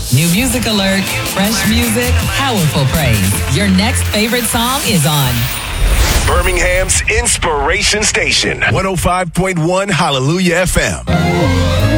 New music alert, fresh music, powerful praise. Your next favorite song is on Birmingham's Inspiration Station, 105.1 Hallelujah FM.